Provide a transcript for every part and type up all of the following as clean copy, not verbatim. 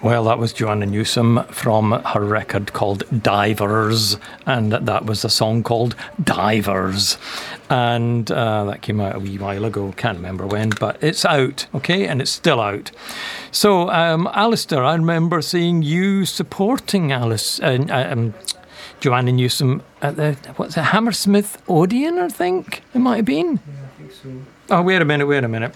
Well, that was Joanna Newsom from her record called Divers, and that was a song called Divers. And that came out a wee while ago, can't remember when, but it's out, okay, and it's still out. So, Alistair, I remember seeing you supporting Joanna Newsom at the, what's it, Hammersmith Odeon, I think it might have been? Yeah, I think so. Oh, wait a minute.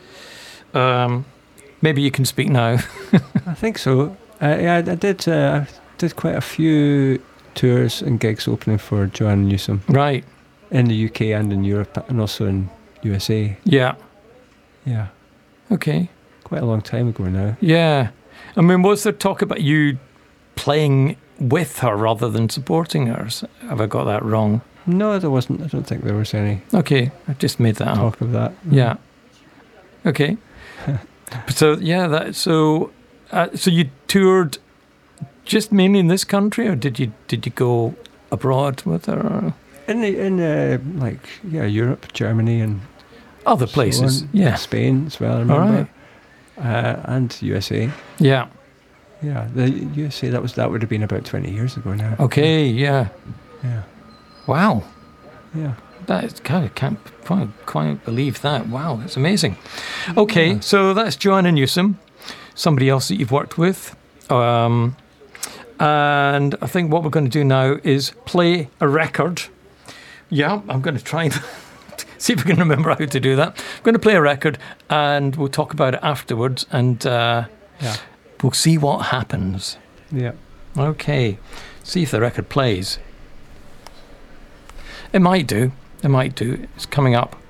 Maybe you can speak now. I think so. Yeah, I did quite a few tours and gigs opening for Joanna Newsom. Right. In the UK and in Europe and also in USA. Yeah. Yeah. Okay. Quite a long time ago now. Yeah. I mean, was there talk about you playing with her rather than supporting her? Have I got that wrong? No, there wasn't. I don't think there was any Okay. I just made that talk up. of that. Yeah. Okay. So so you toured just mainly in this country, or did you go abroad with her? In Europe, Germany, and Other places, so on. yeah. Spain as well. I remember. All right. And USA. Yeah. Yeah, the USA. That would have been about 20 years ago now. Okay. Yeah. Yeah. Wow. Yeah. That is, I can't quite believe that. Wow, that's amazing. Okay, so that's Joanna Newsom, somebody else that you've worked with. And I think what we're going to do now is play a record. Yeah, I'm going to try and see if I can remember how to do that. I'm going to play a record and we'll talk about it afterwards and we'll see what happens. Yeah. Okay, see if the record plays. It might do. It's coming up.